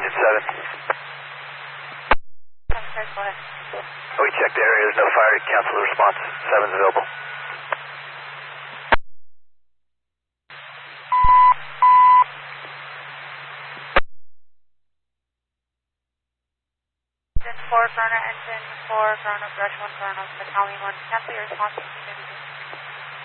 engine 7. We checked the area, there's no fire, cancel the response. 7's available. Engine 4, Corona, engine 4, Corona, Brush 1, Corona, Battalion 1, cancel your response.